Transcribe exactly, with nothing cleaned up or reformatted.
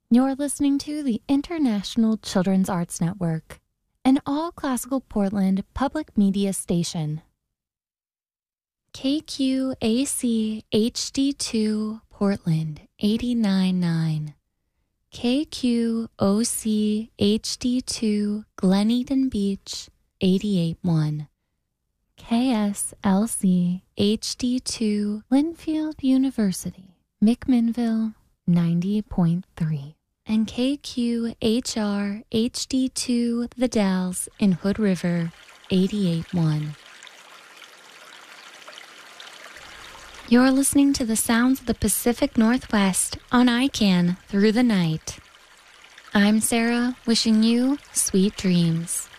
You're listening to the International Children's Arts Network, an all-classical Portland public media station. K Q A C H D two Portland eighty-nine point nine. K Q O C H D two Glen Eden Beach eighty-eight point one. K S L C H D two Linfield University, McMinnville ninety point three. And K Q H R H D two The Dalles in Hood River eighty-eight point one. You're listening to the sounds of the Pacific Northwest on I CAN through the night. I'm Sarah, wishing you sweet dreams.